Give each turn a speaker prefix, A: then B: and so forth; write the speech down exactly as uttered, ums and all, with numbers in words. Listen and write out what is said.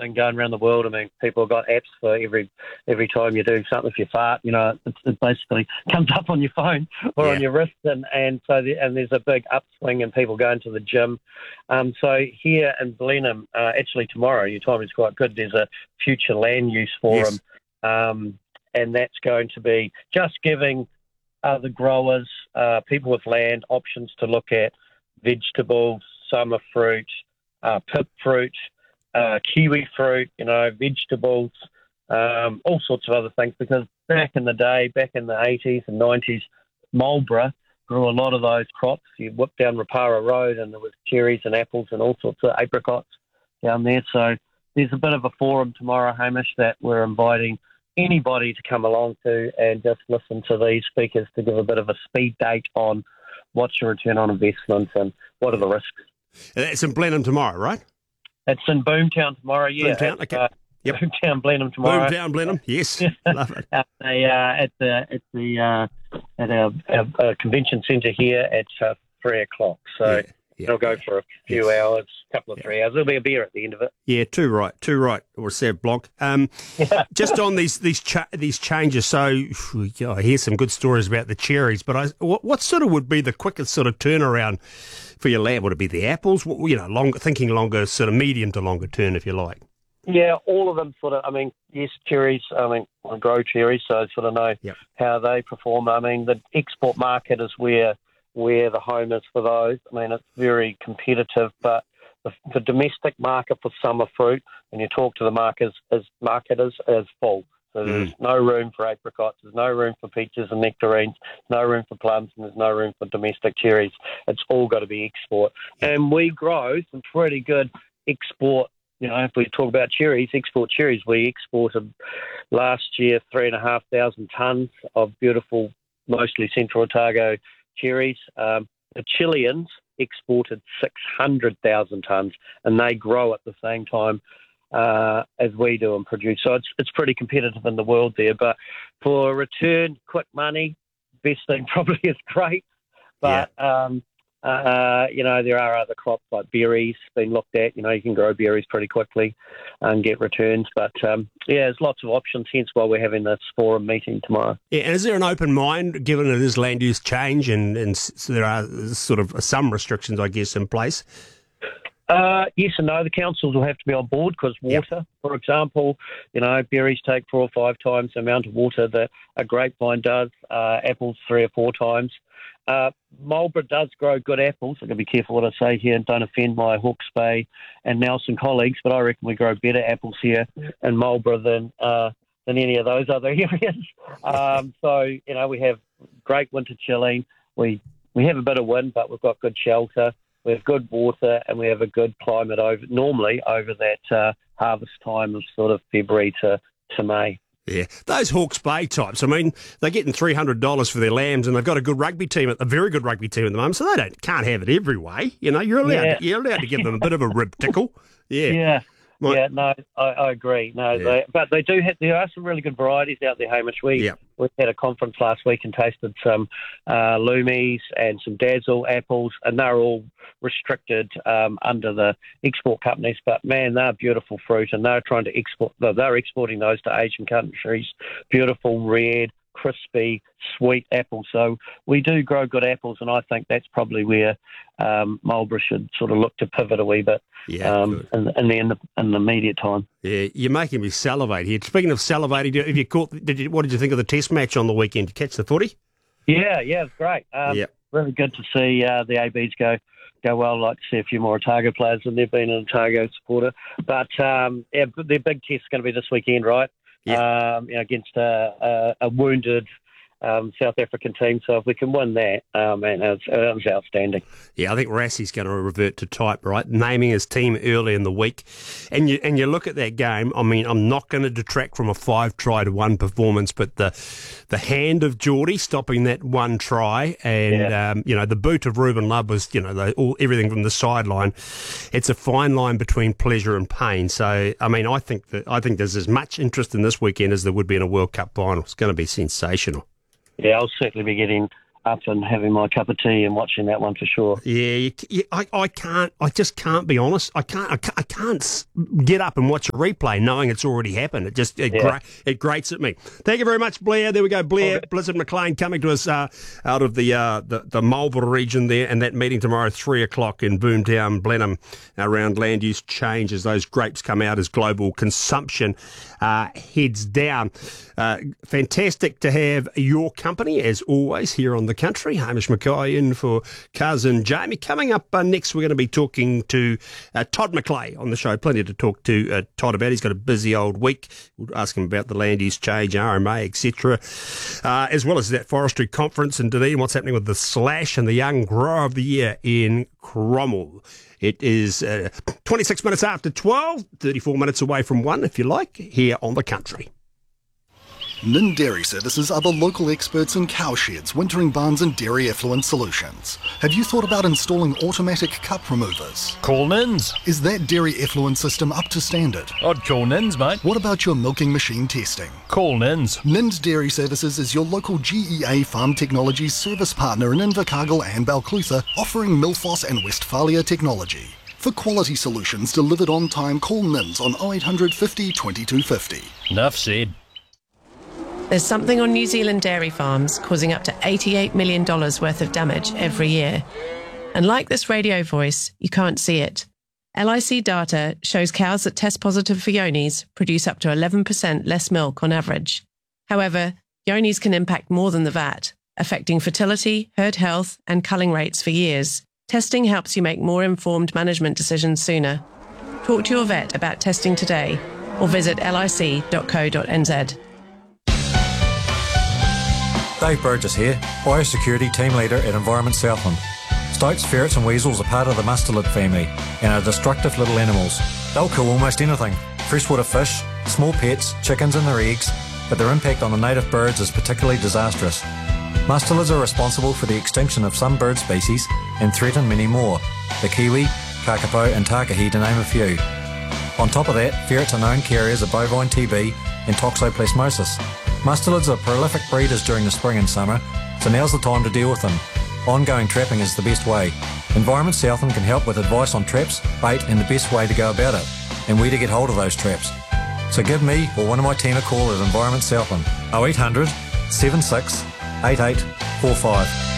A: thing going around the world. I mean, people have got apps for every every time you do something. If you fart, you know, it, it basically comes up on your phone or
B: Yeah.
A: on your wrist, and and so the, and there's a big upswing in people going to the gym. Um, so here in Blenheim, uh, actually tomorrow, your timing's quite good. There's a future land use forum,
B: Yes.
A: um, and that's going to be just giving uh, the growers, uh, people with land, options to look at vegetables, summer fruit, uh, pip fruit, uh, kiwi fruit, you know, vegetables, um, all sorts of other things. Because back in the day, back in the eighties and nineties, Marlborough grew a lot of those crops. You whipped down Rapara Road and there was cherries and apples and all sorts of apricots down there. So there's a bit of a forum tomorrow, Hamish, that we're inviting anybody to come along to and just listen to these speakers to give a bit of a speed date on what's your return on investment and what are the risks.
B: And that's in Blenheim tomorrow, right?
A: It's in Boomtown tomorrow, yeah.
B: Boomtown,
A: It's,
B: okay.
A: Uh,
B: Yep.
A: Boomtown, Blenheim tomorrow.
B: Boomtown, Blenheim, yes. Love it.
A: At the uh, at the at the uh, at our, our, our convention centre here at uh, three o'clock. So
B: Yeah, yeah,
A: it'll go
B: yeah.
A: for a few
B: Yes.
A: hours, a couple of
B: Yeah.
A: three hours. There'll be a beer at the end of it.
B: Yeah, too right, too right, or Sav Blanc. Um,
A: Yeah.
B: just on these these cha- these changes, so yeah, I hear some good stories about the cherries, but I, what, what sort of would be the quickest sort of turnaround for your land? Would it be the apples? What- You know, longer, thinking longer, sort of medium to longer term, if you like.
A: Yeah, all of them sort of, I mean, yes, cherries, I mean, I grow cherries, so I sort of know
B: Yep.
A: how they perform. I mean, the export market is where where the home is for those. I mean, it's very competitive, but the, the domestic market for summer fruit, when you talk to the marketers, is, marketers, is full. So there's no room for apricots, there's no room for peaches and nectarines, no room for plums, and there's no room for domestic cherries. It's all got to be export. And we grow some pretty good export. You know, if we talk about cherries, export cherries, we exported last year three and a half thousand tonnes of beautiful, mostly Central Otago cherries. Um, the Chileans exported six hundred thousand tonnes, and they grow at the same time uh, as we do and produce. So it's it's pretty competitive in the world there. But for return, quick money, best thing probably is grapes. But um, Uh, you know, there are other crops like berries being looked at. You know, you can grow berries pretty quickly and get returns. But, um, yeah, there's lots of options, hence why we're having this forum meeting tomorrow.
B: Yeah, and is there an open mind, given it is land use change and, and s- there are sort of some restrictions, I guess, in place?
A: Uh, yes and no. The councils will have to be on board because water, for example, you know, berries take four or five times the amount of water that a grapevine does, uh, apples three or four times. Uh, Marlborough does grow good apples. I've got to be careful what I say here and don't offend my Hawke's Bay and Nelson colleagues, but I reckon we grow better apples here in Marlborough than uh, than any of those other areas. Um, so, you know, we have great winter chilling. We we have a bit of wind, but we've got good shelter. We have good water, and we have a good climate over normally over that uh, harvest time of sort of February to, to May.
B: Yeah, those Hawke's Bay types, I mean, they're getting three hundred dollars for their lambs and they've got a good rugby team, a very good rugby team at the moment, so they don't can't have it every way. You know, you're allowed,
A: Yeah.
B: to, you're allowed to give them a bit of a rib tickle. Yeah.
A: Yeah,
B: Right.
A: yeah, no, I, I agree. No,
B: Yeah.
A: they, but they do have. There are some really good varieties out there, Hamish. We
B: Yeah.
A: we had a conference last week and tasted some uh, Loomies and some Dazzle apples, and they're all restricted um, under the export companies. But man, they're beautiful fruit, and they're trying to export. They're exporting those to Asian countries. Beautiful, red, crispy, sweet apples. So we do grow good apples, and I think that's probably where um, Marlborough should sort of look to pivot a wee bit.
B: Yeah,
A: um,
B: good.
A: in, in the in the in the immediate time.
B: Yeah, you're making me salivate here. Speaking of salivating, have you caught? Did you? What did you think of the Test match on the weekend? Did you catch the footy?
A: Yeah, yeah, it's great. Um,
B: Yeah.
A: Really good to see uh, the A Bs go go well. I'd like to see a few more Otago players than they've been an Otago supporter. But um, yeah, their big test is going to be this weekend, right?
B: Yeah.
A: Um, you know, against a, a, a wounded um, South African team. So if we can win that, oh man, that was, that was outstanding.
B: Yeah, I think Rassie's going to revert to type, right? Naming his team early in the week. And you and you look at that game, I mean, I'm not going to detract from a five try to one performance, but the the hand of Geordie stopping that one try and,
A: Yeah.
B: um, you know, the boot of Ruben Love was, you know, the, all, everything from the sideline. It's a fine line between pleasure and pain. So, I mean, I think that I think there's as much interest in this weekend as there would be in a World Cup final. It's going to be sensational.
A: Yeah, I'll certainly be getting up and having my cup of tea and watching that one for sure.
B: Yeah, you, you, I, I can't. I just can't be honest. I can't. I can't, I can't get up and watch a replay knowing it's already happened. It just it,
A: Yeah.
B: gra- it grates at me. Thank you very much, Blair. There we go, Blair
A: Okay.
B: Blizzard McLean coming to us uh, out of the, uh, the the Marlborough region there, and that meeting tomorrow three o'clock in Boomtown, Blenheim, around land use change as those grapes come out as global consumption uh, heads down. Uh, fantastic to have your company as always here on The Country. Hamish Mackay in for cousin Jamie. Coming up uh, next, we're going to be talking to uh, Todd McClay on the show. Plenty to talk to uh, Todd about. He's got a busy old week. We'll ask him about the land use change, R M A, et cetera, uh, as well as that forestry conference in Dunedin, what's happening with the Slash and the Young Grower of the Year in Cromwell. It is uh, twenty-six minutes after twelve, thirty-four minutes away from one, if you like, here on The Country.
C: Nind Dairy Services are the local experts in cow sheds, wintering barns and dairy effluent solutions. Have you thought about installing automatic cup removers?
D: Call Nins.
C: Is that dairy effluent system up to standard?
D: I'd call Nins, mate.
C: What about your milking machine testing?
D: Call Nins.
C: Nind Dairy Services is your local G E A Farm Technologies service partner in Invercargill and Balclutha, offering Milfos and Westphalia technology. For quality solutions delivered on time, call Nins on oh eight hundred fifty, twenty-two fifty.
D: Enough said.
E: There's something on New Zealand dairy farms causing up to eighty-eight million dollars worth of damage every year. And like this radio voice, you can't see it. L I C data shows cows that test positive for yonis produce up to eleven percent less milk on average. However, yonis can impact more than the V A T, affecting fertility, herd health, and culling rates for years. Testing helps you make more informed management decisions sooner. Talk to your vet about testing today or visit lic dot co dot n z.
F: Dave Burgess here, Biosecurity Team Leader at Environment Southland. Stoats, ferrets and weasels are part of the mustelid family and are destructive little animals. They'll kill almost anything. Freshwater fish, small pets, chickens and their eggs, but their impact on the native birds is particularly disastrous. Mustelids are responsible for the extinction of some bird species and threaten many more, the kiwi, kakapo and takahi to name a few. On top of that, ferrets are known carriers of bovine T B and toxoplasmosis. Mustelids are prolific breeders during the spring and summer, so now's the time to deal with them. Ongoing trapping is the best way. Environment Southland can help with advice on traps, bait and the best way to go about it, and where to get hold of those traps. So give me or one of my team a call at Environment Southland, oh eight hundred, seven six, eight eight four five.